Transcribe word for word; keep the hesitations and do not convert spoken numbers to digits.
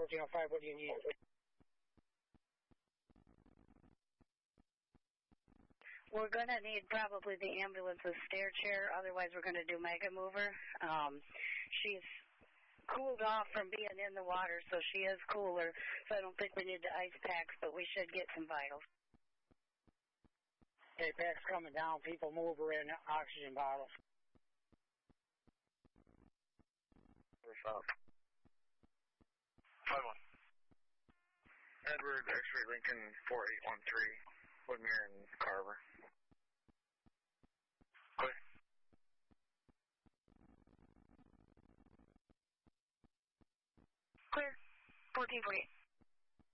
fourteen oh five, what do you need? We're going to need probably the ambulance's stair chair, otherwise we're going to do Mega Mover. Um, she's cooled off from being in the water, so she is cooler, so I don't think we need the ice packs, but we should get some vitals. Okay, pack's coming down. People move her in oxygen bottles. Stop. five one. Edward, X-ray Lincoln, four eight one three, Woodmere and Carver. Clear. Clear. fourteen forty-eight.